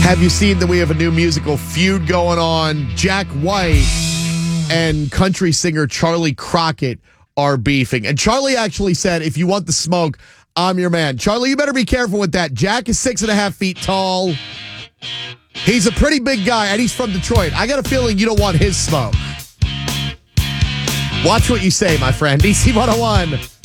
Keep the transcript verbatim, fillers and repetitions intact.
Have you seen that we have a new musical feud going on? Jack White and country singer Charlie Crockett are beefing. And Charlie actually said, if you want the smoke, I'm your man. Charlie, you better be careful with that. Jack is six and a half feet tall. He's a pretty big guy, and he's from Detroit. I got a feeling you don't want his smoke. Watch what you say, my friend. D C one oh one.